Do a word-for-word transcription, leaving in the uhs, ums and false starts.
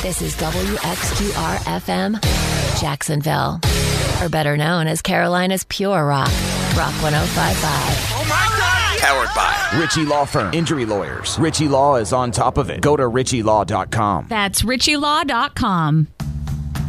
This is W X Q R F M, Jacksonville. Or better known as Carolina's Pure Rock, Rock one oh five point five. Oh my God! Powered by Ritchie Law Firm. Injury lawyers. Ritchie Law is on top of it. Go to ritchie law dot com. That's ritchie law dot com.